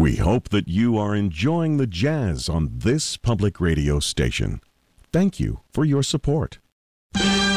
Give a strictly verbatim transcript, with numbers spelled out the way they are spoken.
We hope that you are enjoying the jazz on this public radio station. Thank you for your support.